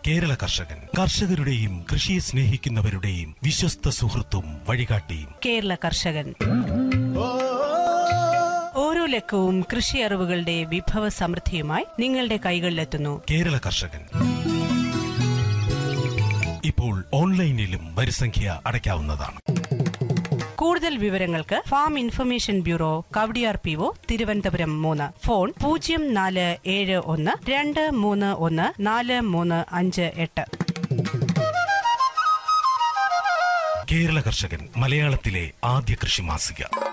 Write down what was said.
കേരള കർഷകൻ, കർഷകരുടെയും കൃഷിയെ സ്നേഹിക്കുന്നവരുടെയും വിശ്വസ്ത സുഹൃത്തും വഴികാട്ടിയും. കേരള കർഷകൻ ഓരോ ലക്കവും കൃഷി അറിവുകളുടെ വിഭവ സമൃദ്ധിയുമായി നിങ്ങളുടെ കൈകളിലെത്തുന്നു. കേരള കർഷകൻ ഇപ്പോൾ ഓൺലൈനിലും വരിസംഖ്യ അടയ്ക്കാവുന്നതാണ്. കൂടുതൽ വിവരങ്ങൾക്ക് farm information bureau, Kowdiar PO, Thiruvananthapuram 3. Phone 0471231435. Kerala കർഷകൻ, മലയാളത്തിലെ ആദ്യ കൃഷി മാസിക.